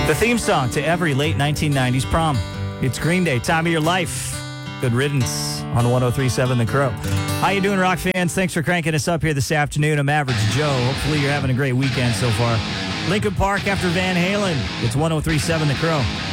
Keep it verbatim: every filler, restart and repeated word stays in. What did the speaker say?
The theme song to every late nineteen nineties prom. It's Green Day, Time of Your Life. Good riddance on one oh three point seven The Crow. How you doing, rock fans? Thanks for cranking us up here this afternoon. I'm Average Joe. Hopefully you're having a great weekend so far. Lincoln Park after Van Halen. It's one oh three point seven The Crow.